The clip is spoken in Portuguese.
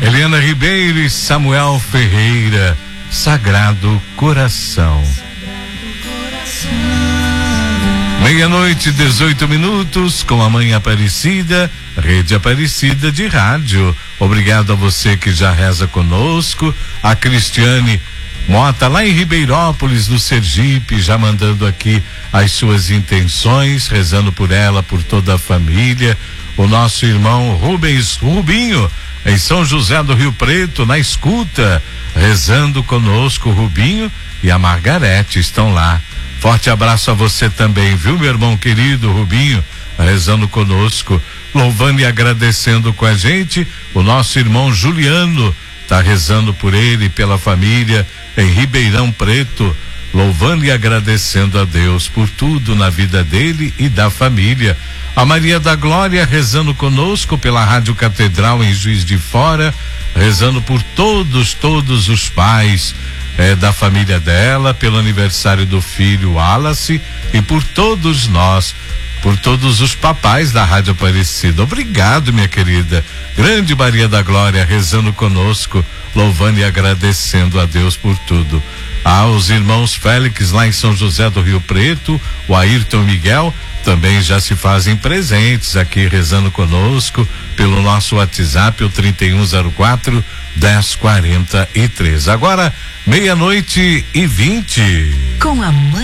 Helena Ribeiro e Samuel Ferreira, Sagrado Coração. 00:18, com a Mãe Aparecida, Rede Aparecida de Rádio. Obrigado a você que já reza conosco. A Cristiane Mota, lá em Ribeirópolis, no Sergipe, já mandando aqui as suas intenções, rezando por ela, por toda a família. O nosso irmão Rubinho, em São José do Rio Preto, na escuta, rezando conosco. Rubinho e a Margarete estão lá. Forte abraço a você também, viu, meu irmão querido Rubinho, rezando conosco, louvando e agradecendo com a gente. O nosso irmão Juliano tá rezando por ele e pela família em Ribeirão Preto, louvando e agradecendo a Deus por tudo na vida dele e da família. A Maria da Glória rezando conosco pela Rádio Catedral em Juiz de Fora, rezando por todos os pais da família dela, pelo aniversário do filho Wallace e por todos nós, por todos os papais da Rádio Aparecida. Obrigado, minha querida. Grande Maria da Glória rezando conosco, louvando e agradecendo a Deus por tudo. Os irmãos Félix lá em São José do Rio Preto, o Ayrton Miguel, também já se fazem presentes aqui rezando conosco pelo nosso WhatsApp, o 3104-1043. Agora 00:20. Com a Mãe